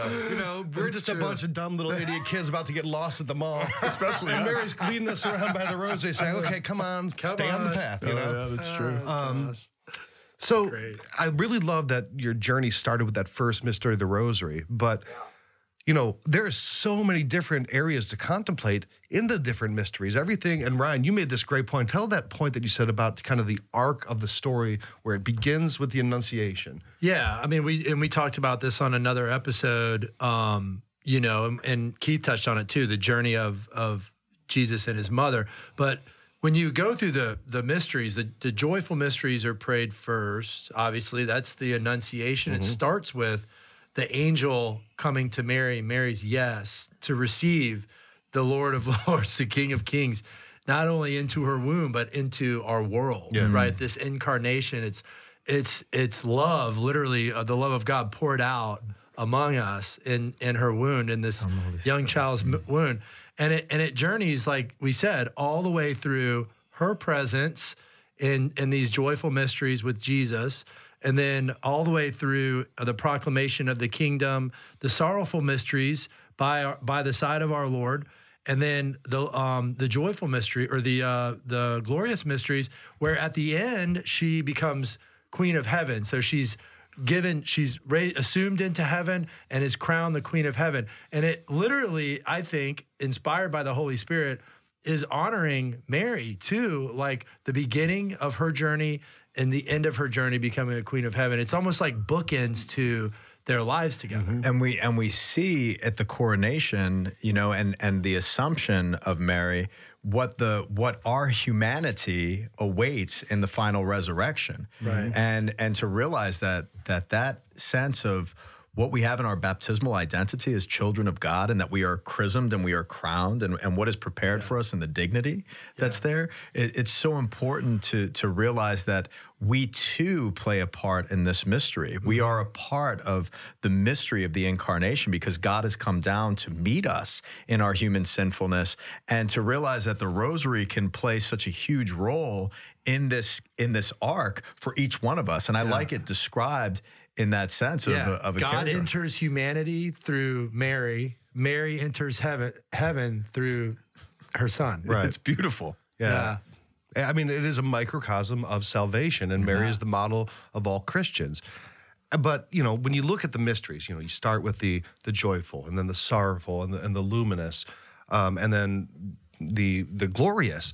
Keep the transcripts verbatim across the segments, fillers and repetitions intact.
You know, we're just true. a bunch of dumb little idiot kids about to get lost at the mall. Especially and us. Mary's leading us around by the rosary saying, okay, come on, come stay on. on the path, you oh, know? Yeah, that's true. Um, so Great. I really love that your journey started with that first mystery of the rosary, but you know, there's so many different areas to contemplate in the different mysteries, everything. And Ryan, you made this great point. Tell that point that you said about kind of the arc of the story where it begins with the Annunciation. Yeah, I mean, we and we talked about this on another episode, um, you know, and, and Keith touched on it too, the journey of of Jesus and his mother. But when you go through the the mysteries, the, the joyful mysteries are prayed first. Obviously, that's the Annunciation. Mm-hmm. It starts with the angel coming to Mary, Mary's yes, to receive the Lord of Lords, the King of Kings, not only into her womb, but into our world, yeah. right? This incarnation, it's it's it's love, literally uh, the love of God poured out among us in, in her wound, in this young child's mm-hmm. wound. And it and it journeys, like we said, all the way through her presence in, in these joyful mysteries with Jesus, and then all the way through the proclamation of the kingdom, the sorrowful mysteries by our, by the side of our Lord, and then the um, the joyful mystery or the uh, the glorious mysteries, where at the end she becomes Queen of Heaven. So she's given, she's ra- assumed into heaven and is crowned the Queen of Heaven. And it literally, I think, inspired by the Holy Spirit, is honoring Mary too, like the beginning of her journey and the end of her journey becoming a Queen of Heaven. It's almost like bookends to their lives together. Mm-hmm. And we and we see at the coronation, you know, and and the assumption of Mary, what the what our humanity awaits in the final resurrection. Right. And and to realize that that that sense of what we have in our baptismal identity as children of God, and that we are chrismed and we are crowned, and, and what is prepared yeah. for us and the dignity that's yeah. there. It, it's so important to to realize that we too play a part in this mystery. Mm-hmm. We are a part of the mystery of the incarnation because God has come down to meet us in our human sinfulness, and to realize that the rosary can play such a huge role in this in this arc for each one of us. And I yeah. like it described in that sense yeah. of, a, of a God character. enters humanity through Mary. Mary enters heaven heaven through her son. Right. It's beautiful. Yeah. yeah. I mean, it is a microcosm of salvation, and Mary yeah. is the model of all Christians. But, you know, when you look at the mysteries, you know, you start with the the joyful, and then the sorrowful, and the, and the luminous, um, and then the the glorious.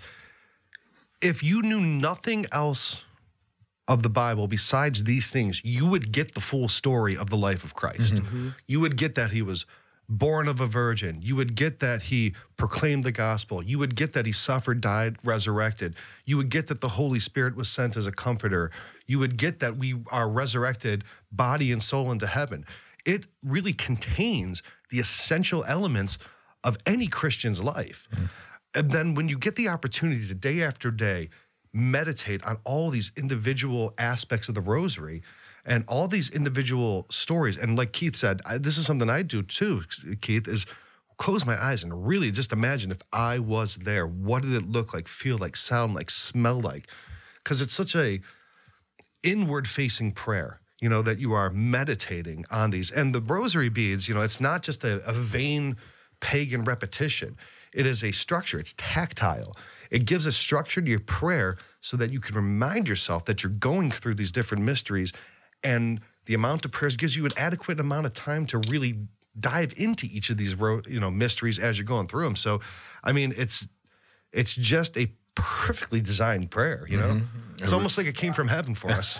If you knew nothing else of the Bible besides these things, you would get the full story of the life of Christ. Mm-hmm. You would get that he was born of a virgin. You would get that he proclaimed the gospel. You would get that he suffered, died, resurrected. You would get that the Holy Spirit was sent as a comforter. You would get that we are resurrected body and soul into heaven. It really contains the essential elements of any Christian's life. Mm-hmm. And then when you get the opportunity to day after day meditate on all these individual aspects of the rosary and all these individual stories. And like Keith said, I, this is something I do too, Keith, is close my eyes and really just imagine if I was there, what did it look like, feel like, sound like, smell like? Because it's such a inward-facing prayer, you know, that you are meditating on these. And the rosary beads, you know, it's not just a, a vain pagan repetition. It is a structure. It's tactile. It gives a structure to your prayer so that you can remind yourself that you're going through these different mysteries, and the amount of prayers gives you an adequate amount of time to really dive into each of these you know mysteries as you're going through them. So, I mean, it's it's just a perfectly designed prayer, you know? Mm-hmm. It's almost like it came from heaven for us.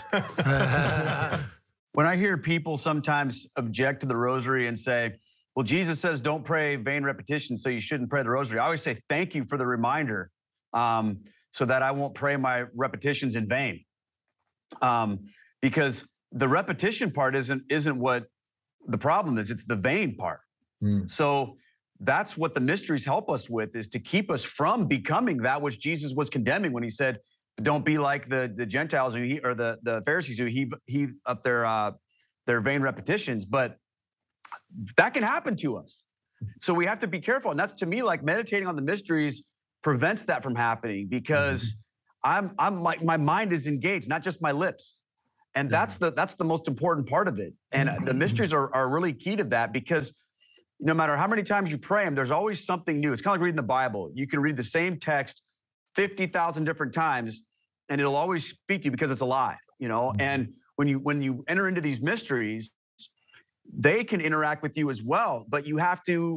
When I hear people sometimes object to the rosary and say, well, Jesus says don't pray vain repetition, so you shouldn't pray the rosary, I always say thank you for the reminder. Um, so that I won't pray my repetitions in vain. Um, because the repetition part isn't isn't what the problem is, it's the vain part. Mm. So that's what the mysteries help us with, is to keep us from becoming that which Jesus was condemning when he said, don't be like the, the Gentiles who he, or the, the Pharisees who heave, heave up their, uh, their vain repetitions. But that can happen to us. So we have to be careful. And that's, to me, like meditating on the mysteries prevents that from happening, because mm-hmm. I'm I'm like my mind is engaged, not just my lips. And that's the that's the most important part of it. And the mysteries are, are really key to that, because no matter how many times you pray them, there's always something new. It's kind of like reading the Bible. You can read the same text fifty thousand different times, and it'll always speak to you because it's alive, you know? Mm-hmm. And when you when you enter into these mysteries, they can interact with you as well, but you have to